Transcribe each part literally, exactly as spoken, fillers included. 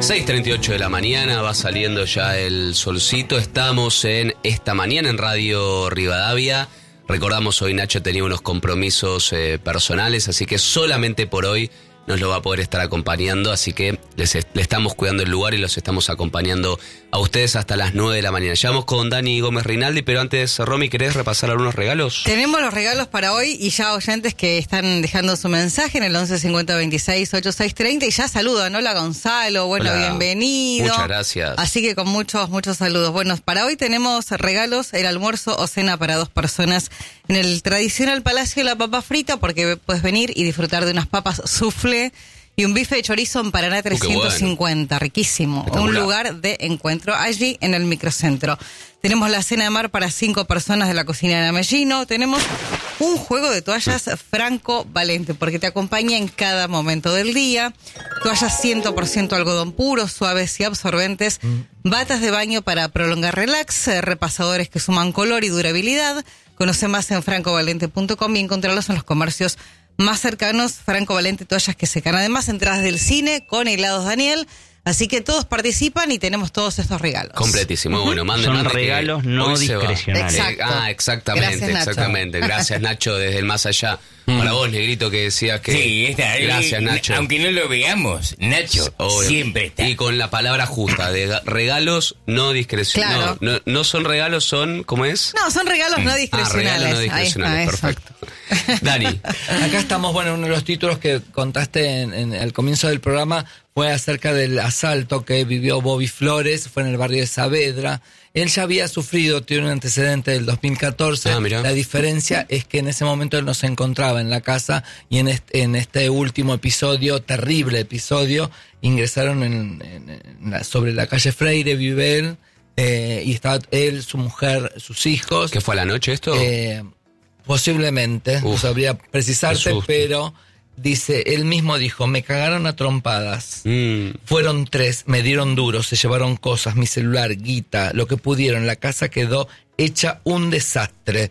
seis treinta y ocho de la mañana, va saliendo ya el solcito. Estamos en Esta Mañana en Radio Rivadavia. Recordamos, hoy Nacho tenía unos compromisos eh, personales, así que solamente por hoy nos lo va a poder estar acompañando, así que les le estamos cuidando el lugar y los estamos acompañando a ustedes hasta las nueve de la mañana. Ya vamos con Dani Gómez Rinaldi, pero antes, Romy, ¿querés repasar algunos regalos? Tenemos los regalos para hoy y ya oyentes que están dejando su mensaje en el once cincuenta veintiséis ochenta y seis treinta y ya saludan. Hola Gonzalo, bueno, Hola. Bienvenido. Muchas gracias. Así que con muchos, muchos saludos. Bueno, para hoy tenemos regalos, el almuerzo o cena para dos personas en el tradicional Palacio de la Papa Frita, porque puedes venir y disfrutar de unas papas soufflé y un bife de chorizo en Paraná trescientos cincuenta, uh, bueno. Riquísimo. Un lugar de encuentro allí en el microcentro. Tenemos la cena de mar para cinco personas de la cocina de Amellino. Tenemos un juego de toallas Franco Valente, porque te acompaña en cada momento del día. Toallas cien por ciento algodón puro, suaves y absorbentes. Mm. Batas de baño para prolongar relax. Repasadores que suman color y durabilidad. Conoce más en franco valente punto com y encontrarlos en los comercios más cercanos. Franco Valente, toallas que secan. Además, entradas del cine con helados Daniel. Así que todos participan y tenemos todos estos regalos. Completísimo. Uh-huh. Bueno, manden, Son manden regalos no discrecionales. Exacto. Ah, exactamente, Gracias, Nacho. exactamente. Gracias, Nacho, desde el más allá. Mm. Para vos, Negrito, que decías que... Sí, está. Gracias, Nacho. Aunque no lo veamos, Nacho Obvio. Siempre está. Y con la palabra justa, de regalos no discrecionales. Claro. No, no, no son regalos, son... ¿Cómo es? No, son regalos no discrecionales. Ah, regalos no discrecionales, Ahí está, perfecto. Dani. Acá estamos, bueno, uno de los títulos que contaste en, en, al comienzo del programa fue acerca del asalto que vivió Bobby Flores, fue en el barrio de Saavedra. Él ya había sufrido, tiene un antecedente del dos mil catorce. Ah, mirá. La diferencia es que en ese momento él no se encontraba en la casa y en este, en este último episodio, terrible episodio, ingresaron en, en, en la, sobre la calle Freire, vive él, eh, y estaba él, su mujer, sus hijos. ¿Qué fue a la noche esto? Eh, posiblemente, Uf, no sabría qué precisarte, susto. pero dice, él mismo dijo, me cagaron a trompadas. Mm. Fueron tres, me dieron duro, se llevaron cosas, mi celular, guita, lo que pudieron. La casa quedó hecha un desastre.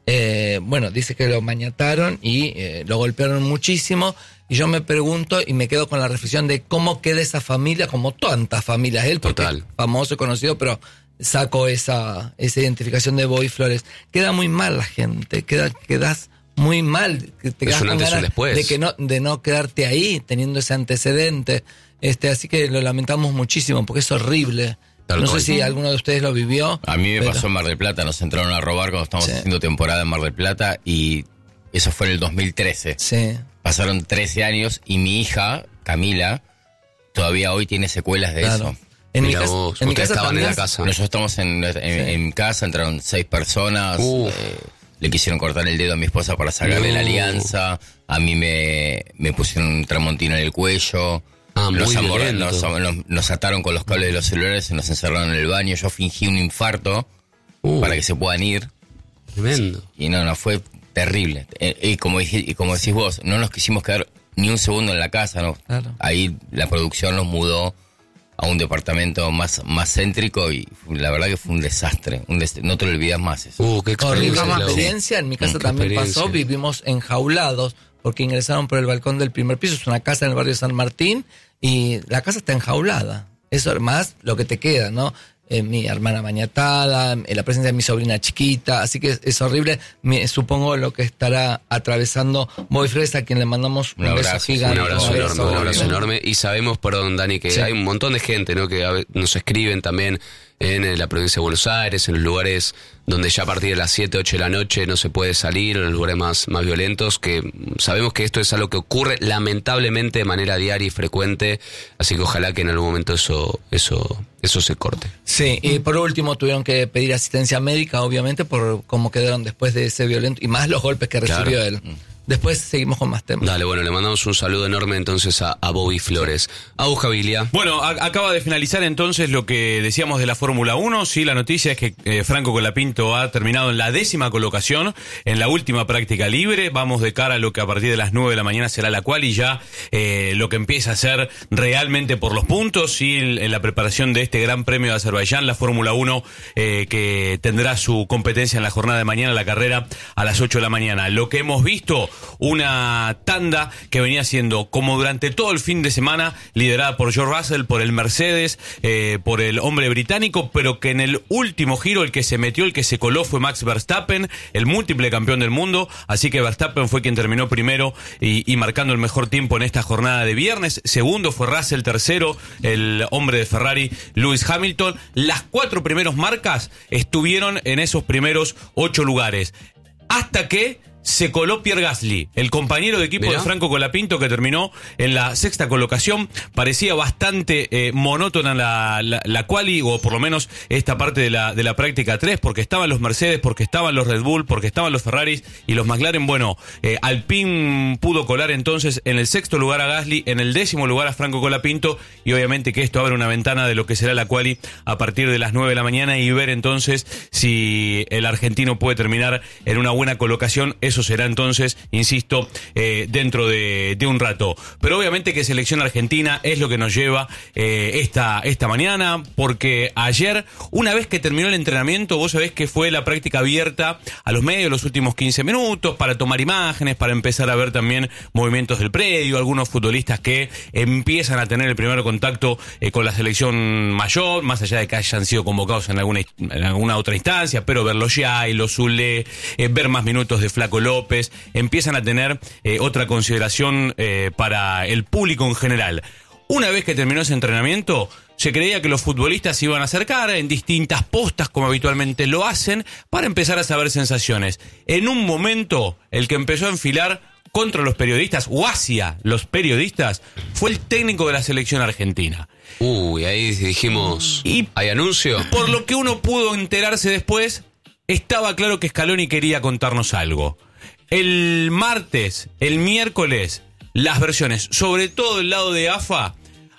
Eh, bueno, dice que lo mañataron y eh, lo golpearon muchísimo. Y yo me pregunto y me quedo con la reflexión de cómo queda esa familia, como tantas familias. Él, porque Total. es famoso y conocido, pero saco esa, esa identificación de Bobby Flores. Queda muy mal la gente, queda, quedas muy mal, te Es quedas un con antes y un ganas después. de que no, de no quedarte ahí teniendo ese antecedente. Este, así que lo lamentamos muchísimo porque es horrible. Tal no cual. sé si alguno de ustedes lo vivió. A mí me pero- pasó en Mar del Plata, nos entraron a robar cuando estábamos Sí. haciendo temporada en Mar del Plata y eso fue en el dos mil trece. Sí. Pasaron trece años y mi hija, Camila, todavía hoy tiene secuelas de Claro. eso. En mi Mirá casa, vos, en mi ustedes casa estaban en también- la casa. Nosotros estamos en, en, Sí. en casa, entraron seis personas, Uf. eh, le quisieron cortar el dedo a mi esposa para sacarle No. la alianza, a mí me, me pusieron un tramontina en el cuello, Ah, muy nos, amor- violento. nos, nos- nos ataron con los cables de los celulares y nos encerraron en el baño, yo fingí un infarto Uh, para que se puedan ir. Tremendo. Y no, no, fue terrible. Eh, y, como, dije- y como decís vos, no nos quisimos quedar ni un segundo en la casa, ¿no? Claro. Ahí la producción nos mudó a un departamento más, más céntrico y fue- la verdad que fue un desastre. Un des- no te lo olvidas más eso. Uh, qué Horrible experiencia. la Clau. experiencia. En mi casa Qué también experiencia. pasó. Vivimos enjaulados porque ingresaron por el balcón del primer piso. Es una casa en el barrio de San Martín y la casa está enjaulada. Eso más lo que te queda, ¿no? Eh, mi hermana mañatada, eh, la presencia de mi sobrina chiquita, así que es, es horrible. Me, supongo lo que estará atravesando Bobby Flores, a quien le mandamos un, Un beso abrazo, gigante. Un abrazo enorme, un abrazo obvio. enorme. Y sabemos, perdón, Dani, que Sí. hay un montón de gente, ¿no? Que a ve- nos escriben también en eh, la provincia de Buenos Aires, en los lugares donde ya a partir de las siete, ocho de la noche no se puede salir, en los lugares más, más violentos, que sabemos que esto es algo que ocurre lamentablemente de manera diaria y frecuente, así que ojalá que en algún momento eso, eso, eso se corte. Sí, y por último tuvieron que pedir asistencia médica, obviamente, por cómo quedaron después de ese violento, y más los golpes que Claro. recibió él. Después seguimos con más temas. Dale, bueno, le mandamos un saludo enorme entonces a, a Bobby Flores. Auja Viglia. Bueno, a- acaba de finalizar entonces lo que decíamos de la Fórmula uno. Sí, la noticia es que eh, Franco Colapinto ha terminado en la décima colocación, en la última práctica libre. Vamos de cara a lo que a partir de las nueve de la mañana será la cual y ya eh, lo que empieza a ser realmente por los puntos y en, en la preparación de este Gran Premio de Azerbaiyán, la Fórmula uno eh, que tendrá su competencia en la jornada de mañana, la carrera a las ocho de la mañana. Lo que hemos visto una tanda que venía siendo, como durante todo el fin de semana, liderada por George Russell, por el Mercedes, eh, por el hombre británico, pero que en el último giro el que se metió, el que se coló fue Max Verstappen, el múltiple campeón del mundo, así que Verstappen fue quien terminó primero y, y marcando el mejor tiempo en esta jornada de viernes. Segundo fue Russell, tercero el hombre de Ferrari, Lewis Hamilton. Las cuatro primeros marcas estuvieron en esos primeros ocho lugares, hasta que se coló Pierre Gasly, el compañero de equipo Mirá. de Franco Colapinto, que terminó en la sexta colocación. Parecía bastante eh, monótona la, la, la quali, o por lo menos esta parte de la, de la práctica tres, porque estaban los Mercedes, porque estaban los Red Bull, porque estaban los Ferraris y los McLaren. Bueno, eh, Alpine pudo colar entonces en el sexto lugar a Gasly, en el décimo lugar a Franco Colapinto, y obviamente que esto abre una ventana de lo que será la quali a partir de las nueve de la mañana y ver entonces si el argentino puede terminar en una buena colocación. Eso será entonces, insisto, eh, dentro de, de un rato. Pero obviamente que selección argentina es lo que nos lleva eh, esta, esta mañana, porque ayer, una vez que terminó el entrenamiento, vos sabés que fue la práctica abierta a los medios los últimos quince minutos para tomar imágenes, para empezar a ver también movimientos del predio, algunos futbolistas que empiezan a tener el primer contacto eh, con la selección mayor, más allá de que hayan sido convocados en alguna, en alguna otra instancia, pero verlos ya y los Zule, eh, ver más minutos de Flaco López, empiezan a tener eh, otra consideración eh, para el público en general. Una vez que terminó ese entrenamiento, se creía que los futbolistas se iban a acercar en distintas postas, como habitualmente lo hacen, para empezar a saber sensaciones. En un momento, el que empezó a enfilar contra los periodistas, o hacia los periodistas, fue el técnico de la selección argentina. Uy, ahí dijimos, y ¿hay anuncio? Por lo que uno pudo enterarse después, estaba claro que Scaloni quería contarnos algo. El martes, el miércoles, las versiones, sobre todo del lado de A F A,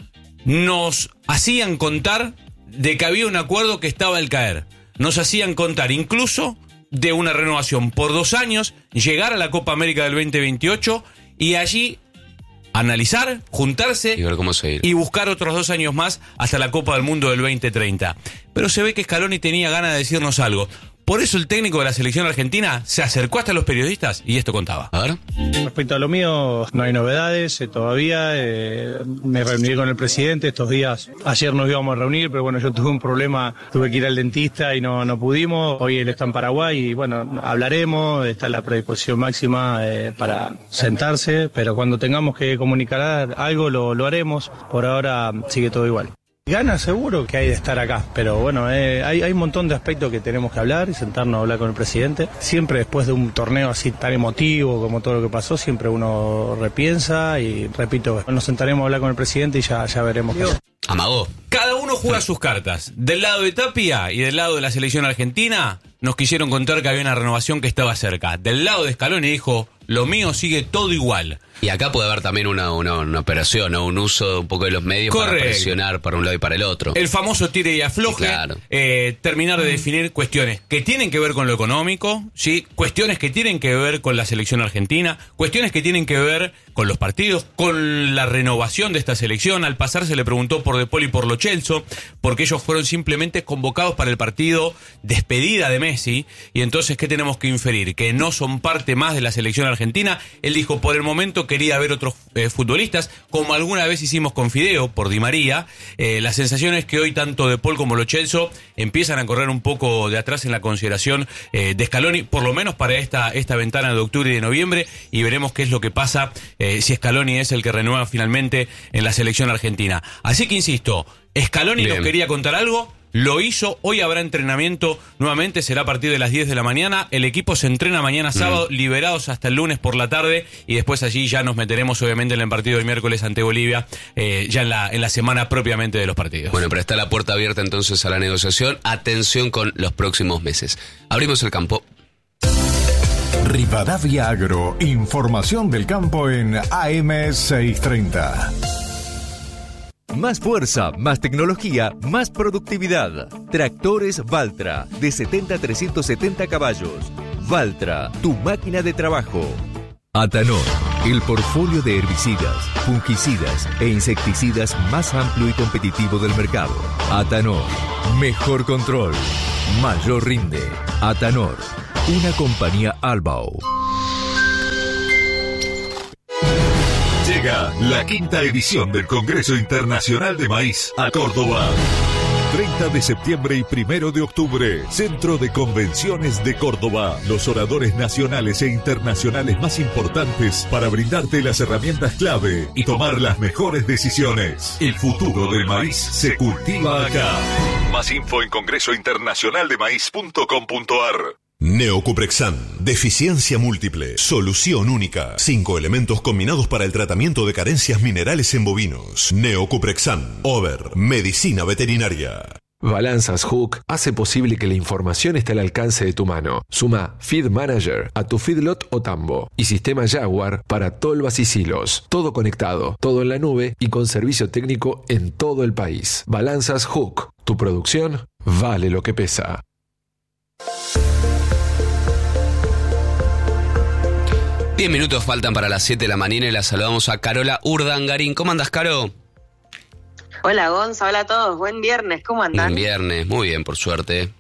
nos hacían contar de que había un acuerdo que estaba al caer. Nos hacían contar incluso de una renovación por dos años, llegar a la Copa América del veinte veintiocho y allí analizar, juntarse y ver cómo seguir, y buscar otros dos años más hasta la Copa del Mundo del veinte treinta. Pero se ve que Scaloni tenía ganas de decirnos algo. Por eso el técnico de la selección argentina se acercó hasta los periodistas y esto contaba. A ver. Respecto a lo mío, no hay novedades eh, todavía. Eh, me reuní con el presidente estos días. Ayer nos íbamos a reunir, pero bueno, yo tuve un problema. Tuve que ir al dentista y no, no pudimos. Hoy él está en Paraguay y bueno, hablaremos. Está la predisposición máxima eh, para sentarse, pero cuando tengamos que comunicar algo lo, lo haremos. Por ahora sigue todo igual. Ganas seguro que hay de estar acá, pero bueno, eh, hay, hay un montón de aspectos que tenemos que hablar y sentarnos a hablar con el presidente. Siempre después de un torneo así tan emotivo como todo lo que pasó, siempre uno repiensa y repito, nos sentaremos a hablar con el presidente y ya, ya veremos qué. Amagó. Cada uno juega sus cartas. Del lado de Tapia y del lado de la selección argentina, nos quisieron contar que había una renovación que estaba cerca. Del lado de Scaloni dijo, lo mío sigue todo igual. Y acá puede haber también una, una, una operación o un uso un poco de los medios. Correcto. Para presionar para un lado y para el otro. El famoso tire y afloje. Claro. Eh, terminar de definir cuestiones que tienen que ver con lo económico, ¿sí? Cuestiones que tienen que ver con la selección argentina, cuestiones que tienen que ver con los partidos, con la renovación de esta selección. Al pasar se le preguntó por De Paul y por Lo Celso, porque ellos fueron simplemente convocados para el partido despedida de Messi. Y entonces, ¿qué tenemos que inferir? Que no son parte más de la selección argentina. Él dijo, por el momento quería ver otros eh, futbolistas, como alguna vez hicimos con Fideo, por Di María. Eh, la sensación es que hoy tanto De Paul como Lo Celso empiezan a correr un poco de atrás en la consideración eh, de Scaloni, por lo menos para esta, esta ventana de octubre y de noviembre, y veremos qué es lo que pasa eh, si Scaloni es el que renueva finalmente en la selección argentina. Así que insisto, Scaloni Bien. nos quería contar algo. Lo hizo, hoy habrá entrenamiento nuevamente, será a partir de las diez de la mañana. El equipo se entrena mañana sábado, mm. liberados hasta el lunes por la tarde, y después allí ya nos meteremos obviamente en el partido del miércoles ante Bolivia, eh, ya en la, en la semana propiamente de los partidos. Bueno, pero está la puerta abierta entonces a la negociación. Atención con los próximos meses. Abrimos el campo. Rivadavia Agro, información del campo en A M seiscientos treinta. Más fuerza, más tecnología, más productividad. Tractores Valtra, de setenta a trescientos setenta caballos. Valtra, tu máquina de trabajo. Atanor, el portfolio de herbicidas, fungicidas e insecticidas más amplio y competitivo del mercado. Atanor, mejor control, mayor rinde. Atanor, una compañía Albao. Llega la quinta edición del Congreso Internacional de Maíz a Córdoba. treinta de septiembre y primero de octubre, Centro de Convenciones de Córdoba. Los oradores nacionales e internacionales más importantes para brindarte las herramientas clave y tomar las mejores decisiones. El futuro del maíz se cultiva acá. Más info en congreso internacional de maíz punto com punto a r. Neocuprexan, deficiencia múltiple, solución única. Cinco elementos combinados para el tratamiento de carencias minerales en bovinos. Neocuprexan, Over, medicina veterinaria. Balanzas Hook hace posible que la información esté al alcance de tu mano. Suma Feed Manager a tu feedlot o tambo y sistema Jaguar para tolvas y silos. Todo conectado, todo en la nube y con servicio técnico en todo el país. Balanzas Hook, tu producción vale lo que pesa. Diez minutos faltan para las siete de la mañana y la saludamos a Carola Urdangarín. ¿Cómo andas, Caro? Hola, Gonza, hola a todos. Buen viernes, ¿cómo andan? Buen viernes, muy bien, por suerte.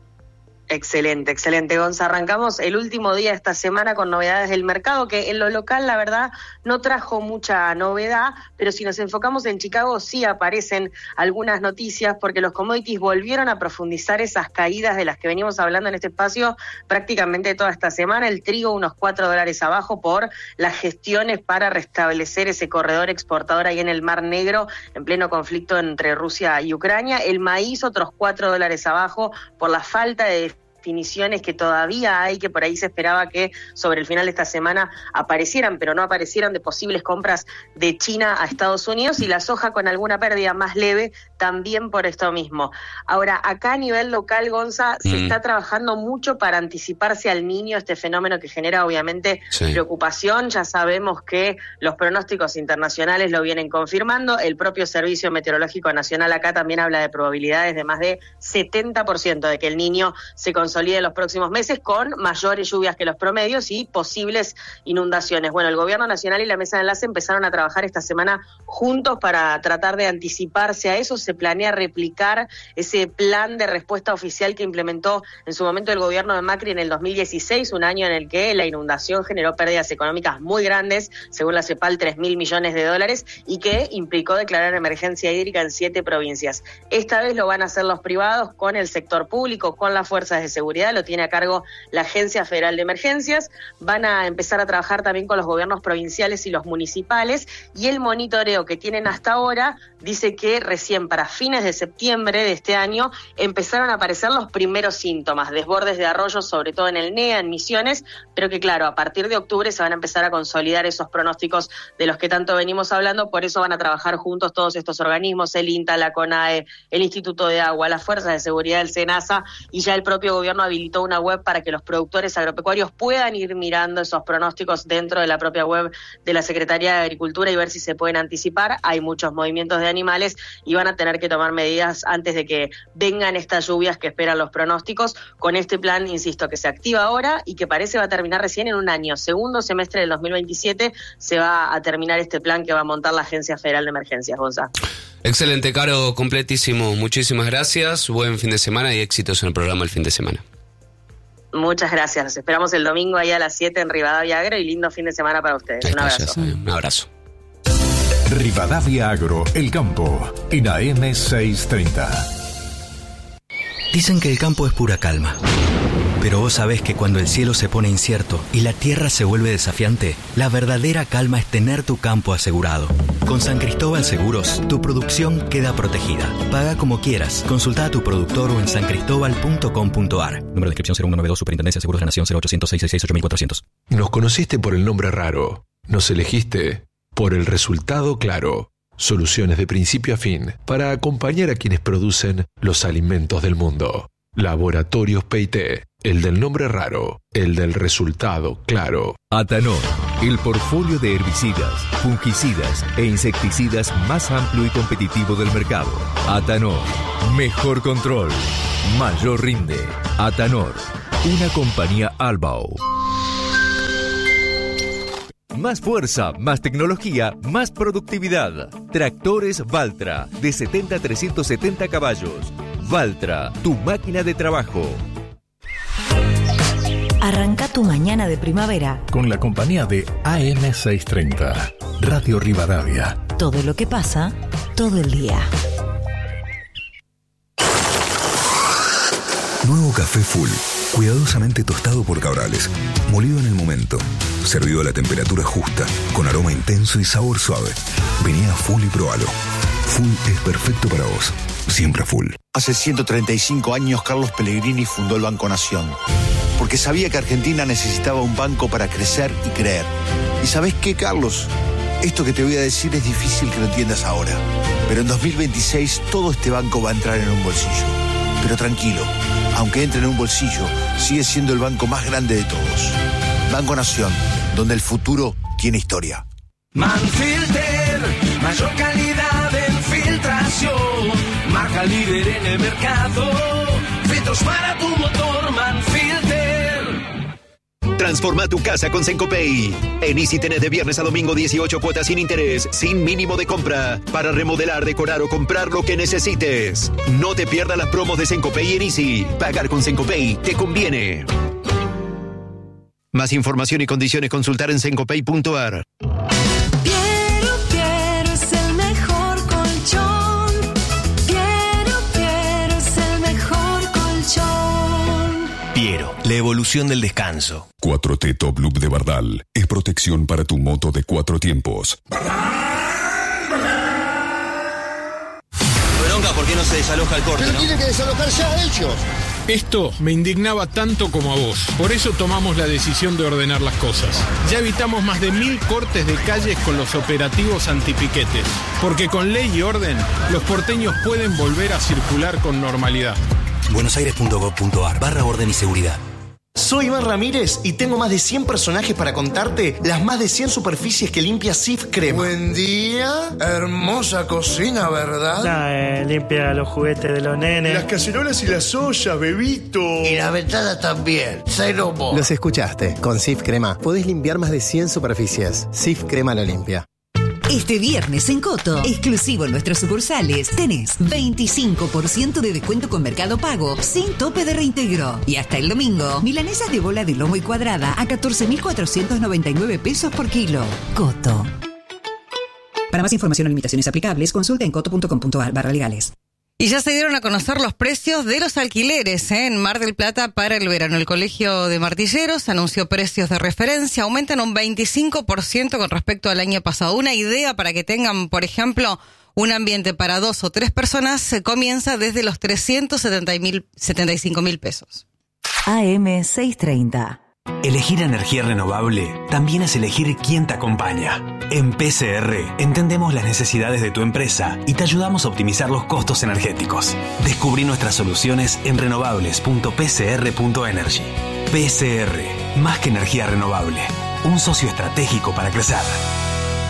Excelente, excelente, Gonza. Arrancamos el último día de esta semana con novedades del mercado, que en lo local, la verdad, no trajo mucha novedad, pero si nos enfocamos en Chicago, sí aparecen algunas noticias, porque los commodities volvieron a profundizar esas caídas de las que venimos hablando en este espacio prácticamente toda esta semana. El trigo unos cuatro dólares abajo por las gestiones para restablecer ese corredor exportador ahí en el Mar Negro, en pleno conflicto entre Rusia y Ucrania. El maíz otros cuatro dólares abajo por la falta de definiciones que todavía hay, que por ahí se esperaba que sobre el final de esta semana aparecieran, pero no aparecieran, de posibles compras de China a Estados Unidos, y la soja con alguna pérdida más leve también por esto mismo. Ahora, acá a nivel local, Gonza, mm. se está trabajando mucho para anticiparse al Niño, este fenómeno que genera obviamente sí. preocupación. Ya sabemos que los pronósticos internacionales lo vienen confirmando, el propio Servicio Meteorológico Nacional acá también habla de probabilidades de más de setenta por ciento de que el Niño se consolide en los próximos meses, con mayores lluvias que los promedios y posibles inundaciones. Bueno, el Gobierno Nacional y la Mesa de Enlace empezaron a trabajar esta semana juntos para tratar de anticiparse a eso. Se planea replicar ese plan de respuesta oficial que implementó en su momento el gobierno de Macri en el dos mil dieciséis, un año en el que la inundación generó pérdidas económicas muy grandes, según la CEPAL, tres mil millones de dólares, y que implicó declarar emergencia hídrica en siete provincias. Esta vez lo van a hacer los privados con el sector público, con las fuerzas de seguridad. Seguridad, lo tiene a cargo la Agencia Federal de Emergencias. Van a empezar a trabajar también con los gobiernos provinciales y los municipales, y el monitoreo que tienen hasta ahora dice que recién para fines de septiembre de este año empezaron a aparecer los primeros síntomas, desbordes de arroyos, sobre todo en el N E A, en Misiones, pero que claro, a partir de octubre se van a empezar a consolidar esos pronósticos de los que tanto venimos hablando. Por eso van a trabajar juntos todos estos organismos, el INTA, la CONAE, el Instituto de Agua, las fuerzas de seguridad del SENASA, y ya el propio gobierno habilitó una web para que los productores agropecuarios puedan ir mirando esos pronósticos dentro de la propia web de la Secretaría de Agricultura y ver si se pueden anticipar. Hay muchos movimientos de animales y van a tener que tomar medidas antes de que vengan estas lluvias que esperan los pronósticos, con este plan, insisto, que se activa ahora y que parece va a terminar recién en un año. Segundo semestre del dos mil veintisiete se va a terminar este plan que va a montar la Agencia Federal de Emergencias. Gonza. Excelente, Caro, completísimo. Muchísimas gracias, buen fin de semana y éxitos en el programa el fin de semana. Muchas gracias, los esperamos el domingo ahí a las siete en Rivadavia Agro, y lindo fin de semana para ustedes. Un abrazo. Un abrazo. Rivadavia Agro, el campo, en A M seiscientos treinta. Dicen que el campo es pura calma. Pero vos sabés que cuando el cielo se pone incierto y la tierra se vuelve desafiante, la verdadera calma es tener tu campo asegurado. Con San Cristóbal Seguros, tu producción queda protegida. Paga como quieras. Consulta a tu productor o en san cristóbal punto com punto a r. Número de inscripción cero uno noventa y dos, Superintendencia de Seguros de la Nación, cero ochocientos, seiscientos sesenta y seis, ocho mil cuatrocientos. Nos conociste por el nombre raro. Nos elegiste por el resultado claro. Soluciones de principio a fin para acompañar a quienes producen los alimentos del mundo. Laboratorios P y T, el del nombre raro, el del resultado claro. Atanor, el portfolio de herbicidas, fungicidas e insecticidas más amplio y competitivo del mercado. Atanor, mejor control, mayor rinde. Atanor, una compañía Albao. Más fuerza, más tecnología, más productividad. Tractores Valtra, de setenta a trescientos setenta caballos. Valtra, tu máquina de trabajo. Arranca tu mañana de primavera con la compañía de A M seiscientos treinta. Radio Rivadavia. Todo lo que pasa, todo el día. Nuevo café Full, cuidadosamente tostado por Cabrales, molido en el momento, servido a la temperatura justa, con aroma intenso y sabor suave. Vení a Full y probalo. Full es perfecto para vos, siempre Full. Hace ciento treinta y cinco años Carlos Pellegrini fundó el Banco Nación, porque sabía que Argentina necesitaba un banco para crecer y creer. ¿Y sabés qué, Carlos? Esto que te voy a decir es difícil que lo entiendas ahora, pero en dos mil veintiséis todo este banco va a entrar en un bolsillo. Pero tranquilo, aunque entre en un bolsillo, sigue siendo el banco más grande de todos. Banco Nación, donde el futuro tiene historia. Manfilter, mayor calidad en filtración, marca líder en el mercado, filtros para tu motor, Manfilter. Transforma tu casa con Sencopay. En Easy tenés de viernes a domingo dieciocho cuotas sin interés, sin mínimo de compra, para remodelar, decorar o comprar lo que necesites. No te pierdas las promos de Sencopay en Easy. Pagar con Sencopay te conviene. Más información y condiciones consultar en sencopay punto a r. Piero, Piero es el mejor colchón. Piero, Piero es el mejor colchón. Piero, la evolución del descanso. cuatro T Top Loop de Bardal es protección para tu moto de cuatro tiempos. Bronca, ¿por qué no se desaloja el corte? Pero ¿no? tienen que desalojar ya ellos. Esto me indignaba tanto como a vos. Por eso tomamos la decisión de ordenar las cosas. Ya evitamos más de mil cortes de calles con los operativos antipiquetes. Porque con ley y orden, los porteños pueden volver a circular con normalidad. buenosaires punto gov punto a r barra orden y seguridad. Soy Iván Ramírez y tengo más de cien personajes para contarte las más de cien superficies que limpia Sif Crema. Buen día, hermosa cocina, ¿verdad? Nah, eh, limpia los juguetes de los nenes. Las cacerolas y las ollas, bebito. Y la ventana también, cero mo. Los escuchaste, con Sif Crema podés limpiar más de cien superficies. Sif Crema lo limpia. Este viernes en Coto, exclusivo en nuestras sucursales, tenés veinticinco por ciento de descuento con Mercado Pago, sin tope de reintegro. Y hasta el domingo, milanesas de bola de lomo y cuadrada a catorce mil cuatrocientos noventa y nueve pesos por kilo. Coto. Para más información o limitaciones aplicables, consulta en coto punto com punto a r barra legales. Y ya se dieron a conocer los precios de los alquileres ¿eh? en Mar del Plata para el verano. El Colegio de Martilleros anunció precios de referencia, aumentan un veinticinco por ciento con respecto al año pasado. Una idea para que tengan, por ejemplo, un ambiente para dos o tres personas se comienza desde los trescientos setenta y cinco mil pesos. A M seiscientos treinta. Elegir energía renovable también es elegir quién te acompaña. En P C R entendemos las necesidades de tu empresa y te ayudamos a optimizar los costos energéticos. Descubrí nuestras soluciones en renovables punto p c r punto energy. P C R, más que energía renovable, un socio estratégico para crecer.